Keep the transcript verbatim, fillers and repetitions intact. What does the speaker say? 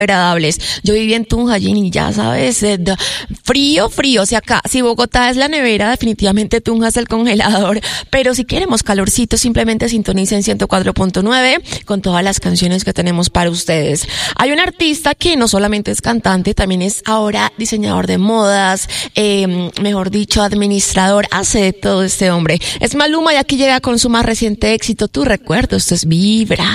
agradables. Yo viví en Tunja, Gini, ya sabes, eh, de- frío, frío. O sea, acá, si Bogotá es la nevera, definitivamente Tunja es el congelador. Pero si queremos calorcito, simplemente sintonicen ciento cuatro punto nueve con todas las canciones que tenemos para ustedes. Hay un artista que no solamente es cantante, también es ahora diseñador de modas, eh, mejor dicho, administrador, hace de todo este hombre. Es Maluma y aquí llega con su más reciente éxito, Tu Recuerdo. Esto es Vibra.